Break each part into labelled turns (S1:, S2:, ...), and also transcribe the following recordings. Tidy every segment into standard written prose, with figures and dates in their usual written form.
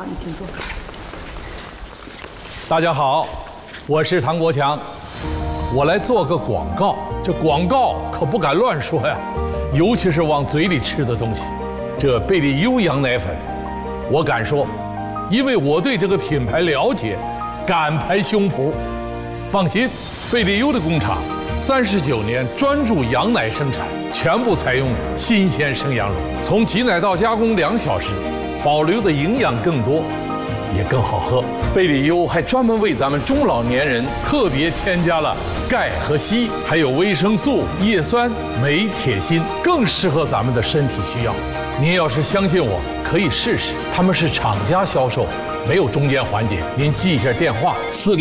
S1: 好，你请坐。
S2: 大家好，我是唐国强，我来做个广告。这广告可不敢乱说呀，尤其是往嘴里吃的东西。这贝利优羊奶粉，我敢说，因为我对这个品牌了解，敢拍胸脯。放心，贝利优的工厂39年专注羊奶生产，全部采用新鲜生羊乳，从挤奶到加工2小时，保留的营养更多，也更好喝。贝利优还专门为咱们中老年人特别添加了钙和硒，还有维生素、叶酸、镁、铁、锌，更适合咱们的身体需要。您要是相信我，可以试试。他们是厂家销售，没有中间环节。您记一下电话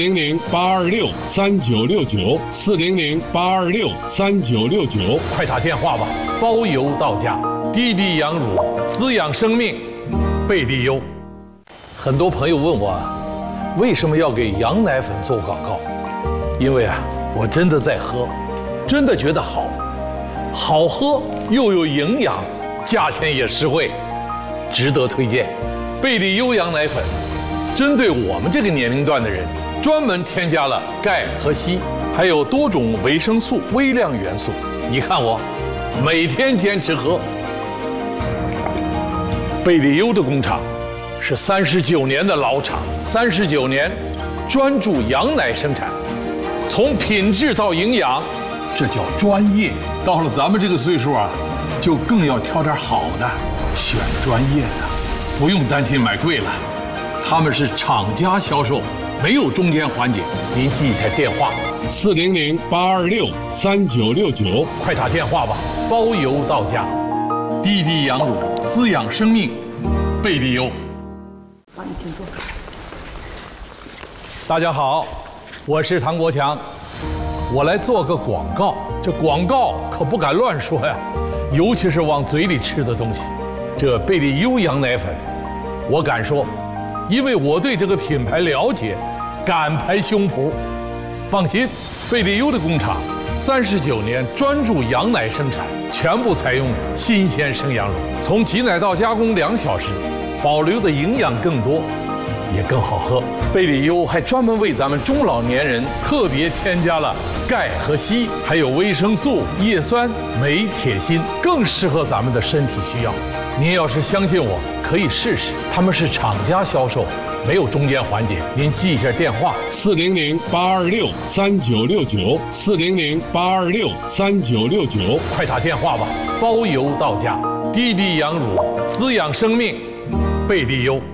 S2: ：400-826-3969，400-826-3969，快打电话吧，包邮到家。滴滴羊乳，滋养生命，贝利优。很多朋友问我，为什么要给羊奶粉做广告？因为我真的在喝，真的觉得好，好喝又有营养，价钱也实惠，值得推荐。贝利优羊奶粉针对我们这个年龄段的人，专门添加了钙和硒，还有多种维生素、微量元素。你看我每天坚持喝。贝利优的工厂是39年的老厂，39年专注羊奶生产，从品质到营养，这叫专业。到了咱们这个岁数就更要挑点好的，选专业的，不用担心买贵了。他们是厂家销售，没有中间环节。您记一下电话：400-826-3969，快打电话吧，包邮到家。滴滴羊乳，滋养生命，贝利优。
S1: 好，你请坐。
S2: 大家好，我是唐国强，我来做个广告。这广告可不敢乱说呀，尤其是往嘴里吃的东西。这贝利优羊奶粉，我敢说，因为我对这个品牌了解，敢拍胸脯。放心，贝利优的工厂39年专注羊奶生产，全部采用新鲜生羊乳，从挤奶到加工2小时，保留的营养更多，也更好喝。贝利优还专门为咱们中老年人特别添加了钙和硒，还有维生素、叶酸、镁、铁、锌，更适合咱们的身体需要。您要是相信我，可以试试。他们是厂家销售，没有中间环节。您记一下电话：400-826-3969，400-826-3969，快打电话吧，包邮到家。滴滴羊乳，滋养生命，贝利优。